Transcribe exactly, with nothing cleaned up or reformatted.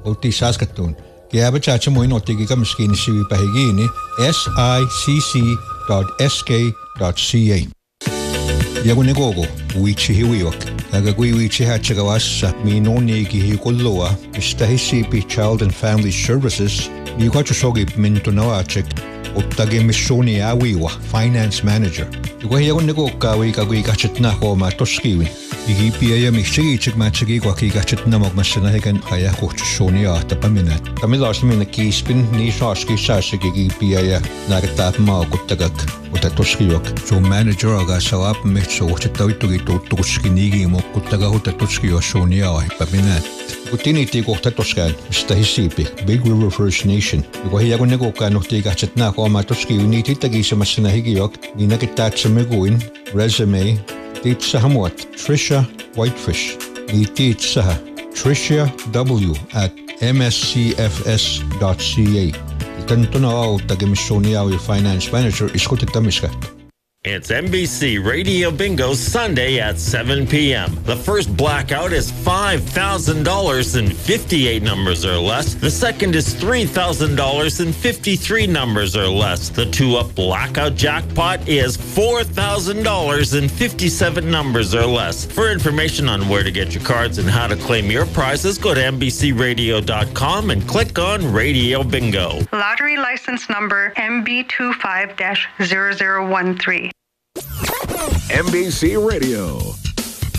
Oti Saskatoon. Kaya ba chacha mo inotigi ka miskin si pahigini sicc dot s k dot c a. Yago negogo wichi hiwiwak. Nagagwi wichi hachagawasa minoni gihikulloa istahisipi Child and Family Services. Yukachusogi mintunawachik. Ottagi missoni awiwa finance manager. Yuko yago nego kawi kagwi gachitna ko matoskiwi. Igi piaya mixigi chik machigi kwa ki gachitna magmasana hegan haya kuchshoni ata paminat. Tamilas mina kispin ni shaski shashigi igi piaya nagatap ma kuttagak utatoskiwak. So manager aga sawap mitso chitawitugi tutuskini mo kuttaga utatoskiwa shoni awa paminat. Kutiniti ko tatoskan stahisipi Big River First Nation. Yuko hiyago nego ka nohti gachetna ko matoski uniti tagi sa masinahigiyok ni nakitat sa meguin resume tit sa hamuat Trisha Whitefish ni tit sa Tricia W at m s c f s dot c a. Itanto na ako tagimisyonia o finance manager iskutitamiskat. It's N B C Radio Bingo Sunday at seven p.m. The first blackout is five thousand dollars and fifty-eight numbers or less. The second is three thousand dollars and fifty-three numbers or less. The two-up blackout jackpot is four thousand dollars and fifty-seven numbers or less. For information on where to get your cards and how to claim your prizes, go to n b c radio dot com and click on Radio Bingo. Lottery license number M B two five dash zero zero one three. N B C Radio.